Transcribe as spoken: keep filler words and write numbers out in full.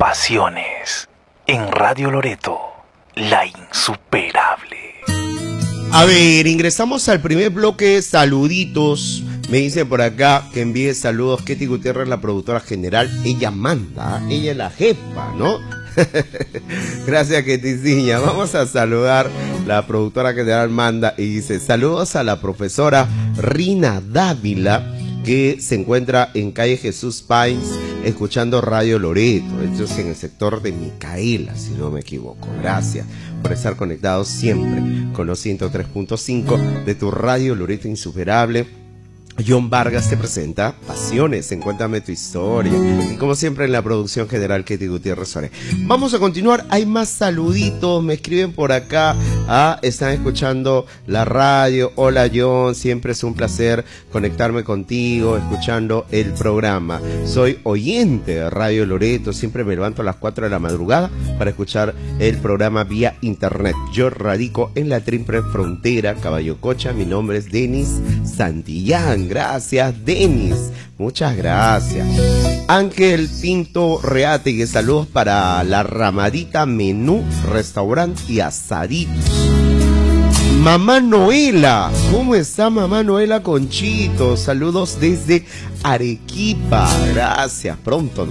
Pasiones en Radio Loreto, la insuperable. A ver, ingresamos al primer bloque, saluditos. Me dicen por acá que envíe saludos Ketty Gutiérrez, la productora general. Ella manda, ella es la jefa, ¿no? Gracias, Keticiña. Vamos a saludar, la productora general manda y dice: saludos a la profesora Rina Dávila, que se encuentra en calle Jesús Pines escuchando Radio Loreto. Esto es en el sector de Micaela, si no me equivoco. Gracias por estar conectados siempre con los ciento tres punto cinco de tu Radio Loreto insuperable. John Vargas te presenta Pasiones en Cuéntame tu Historia. Y como siempre en la producción general, Ketty Gutiérrez Suárez. Vamos a continuar, hay más saluditos, me escriben por acá. Ah, están escuchando la radio. Hola John, siempre es un placer conectarme contigo, escuchando el programa. Soy oyente de Radio Loreto, siempre me levanto a las cuatro de la madrugada para escuchar el programa vía internet. Yo radico en la triple frontera, Caballococha, mi nombre es Denis Santillán. Gracias, Denis. Muchas gracias. Ángel Pinto Reategui, saludos para la Ramadita Menú, Restaurante y Asaditos. Mamá Noela, ¿cómo está Mamá Noela Conchito? Saludos desde Arequipa. Gracias, pronto.